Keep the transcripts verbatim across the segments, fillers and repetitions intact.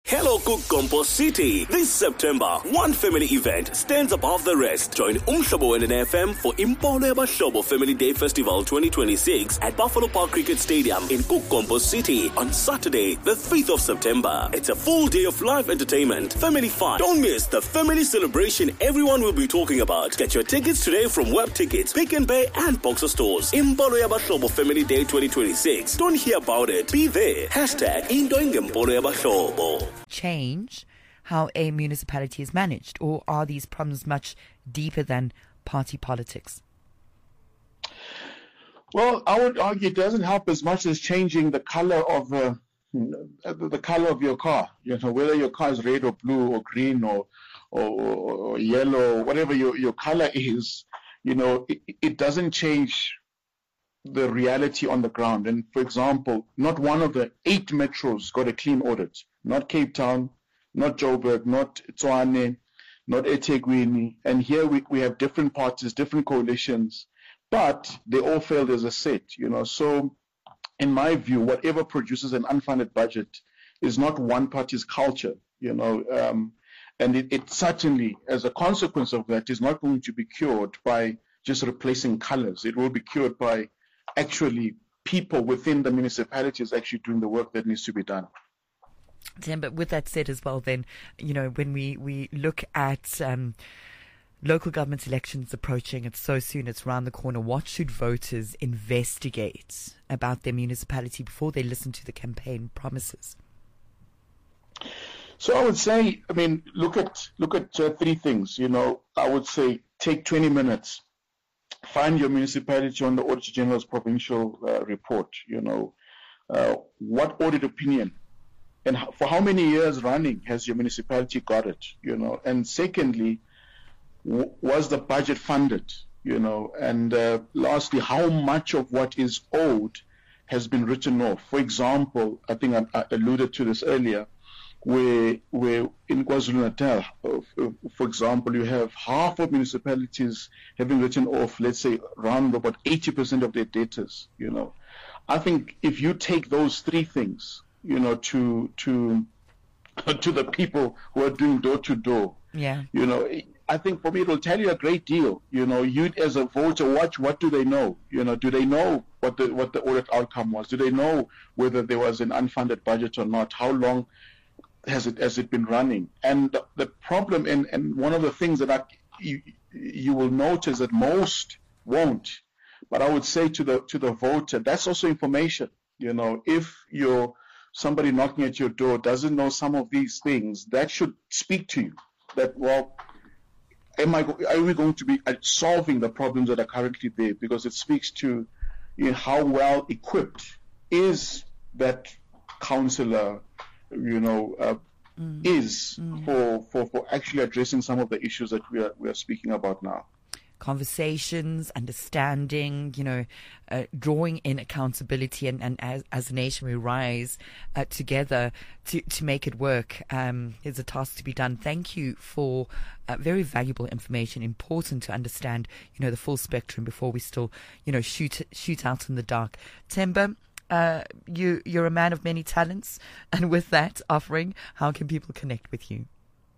Hello Kukompo City. This September, one family event stands above the rest. Join Umhlobo and an F M for Impolo Yabahlobo Family Day Festival twenty twenty-six at Buffalo Park Cricket Stadium in Kukompo City on Saturday, the fifth of September. It's a full day of live entertainment, family fun. Don't miss the family celebration everyone will be talking about. Get your tickets today from Web Tickets, Pick and Pay and Boxer stores. Impolo Yabahlobo Family Day twenty twenty-six. Don't hear about it. Be there. Hashtag Indoing Impolo Yabahlobo. Change how a municipality is managed, or are these problems much deeper than party politics? Well, I would argue it doesn't help as much as changing the color of uh, the color of your car. You know, whether your car is red or blue or green or or, or yellow, whatever your your color is. You know, it, it doesn't change the reality on the ground. And for example, not one of the eight metros got a clean audit. Not Cape Town, not Joburg, not Tshwane, not eThekwini. And here we, we have different parties, different coalitions, but they all failed as a set, you know. So in my view, whatever produces an unfunded budget is not one party's culture, you know. Um, and it, it certainly, as a consequence of that, is not going to be cured by just replacing colors. It will be cured by actually people within the municipalities actually doing the work that needs to be done. Tim, but with that said as well, then, you know, when we, we look at um, local government elections approaching, it's so soon, it's around the corner, what should voters investigate about their municipality before they listen to the campaign promises? So I would say, I mean, look at look at uh, three things. You know, I would say take twenty minutes, find your municipality on the Auditor General's provincial uh, report. You know, uh, what audit opinion and for how many years running has your municipality got it? You know, and secondly, w- was the budget funded? You know, and uh, lastly, how much of what is owed has been written off? For example, I think I, I alluded to this earlier. Where, where in KwaZulu-Natal, uh, for example, you have half of municipalities having written off, let's say, around about eighty percent of their debtors. You know, I think if you take those three things, you know, to to to the people who are doing door to door, yeah, you know, I think for me it will tell you a great deal. You know, you as a voter, watch what do they know? You know, do they know what the what the audit outcome was? Do they know whether there was an unfunded budget or not? How long has it has it been running? And the problem, and, and one of the things that I, you, you will notice that most won't, but I would say to the to the voter, that's also information. You know, if you're somebody knocking at your door doesn't know some of these things, that should speak to you. That, well, am I are we going to be solving the problems that are currently there? Because it speaks to, you know, how well equipped is that councillor, you know, uh, mm. is mm. for, for, for actually addressing some of the issues that we are we are speaking about now. Conversations, understanding, you know, uh, drawing in accountability, and, and as, as a nation we rise uh, together to, to make it work um, is a task to be done. Thank you for uh, very valuable information, important to understand, you know, the full spectrum before we still, you know, shoot shoot out in the dark. Themba, Uh, you, you're a man of many talents, and with that offering, how can people connect with you?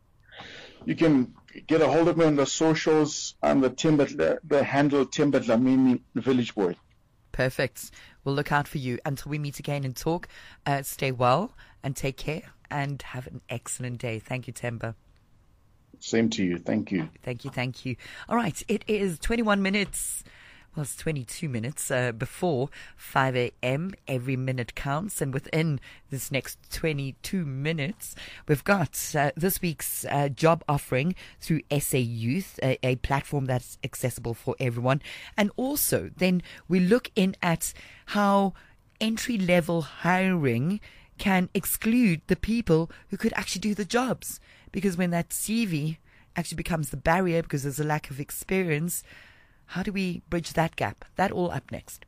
You can get a hold of me on the socials. I'm the Themba, the, the handle Themba Dlamini Village Boy. Perfect. We'll look out for you. Until we meet again and talk, uh, stay well and take care and have an excellent day. Thank you, Themba. Same to you. Thank you. Thank you. Thank you. All right. It is twenty-one minutes. Well, it's twenty-two minutes uh, before five a.m. Every minute counts. And within this next twenty-two minutes, we've got uh, this week's uh, job offering through S A Youth, a, a platform that's accessible for everyone. And also, then we look in at how entry-level hiring can exclude the people who could actually do the jobs. Because when that C V actually becomes the barrier because there's a lack of experience, how do we bridge that gap? That all up next.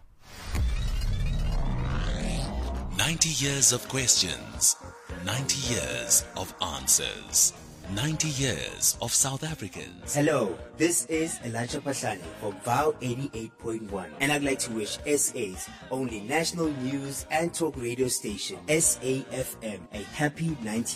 ninety years of questions, ninety years of answers, ninety years of South Africans. Hello, this is Elijah Pahlani from Vow eighty-eight point one, and I'd like to wish S A's only national news and talk radio station, S A F M, a happy ninety